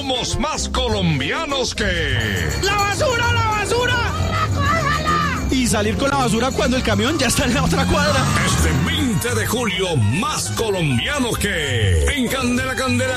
somos más colombianos que... ¡La basura, la basura! ¡Cójala! Y salir con la basura cuando el camión ya está en la otra cuadra. Este 20 de julio, más colombianos que... En Candela, Candela,